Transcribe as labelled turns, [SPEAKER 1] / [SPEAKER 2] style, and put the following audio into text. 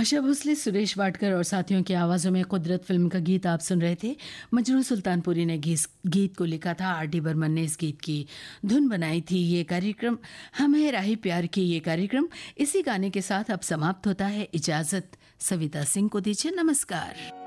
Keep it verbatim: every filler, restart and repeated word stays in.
[SPEAKER 1] आशा भोसले, सुरेश वाडकर और साथियों की आवाज़ों में कुदरत फिल्म का गीत आप सुन रहे थे। मजरू सुल्तानपुरी ने गीत को लिखा था, आर डी बर्मन ने इस गीत की धुन बनाई थी। ये कार्यक्रम हम है राही प्यार की ये कार्यक्रम इसी गाने के साथ अब समाप्त होता है। इजाज़त सविता सिंह को दीजिए, नमस्कार।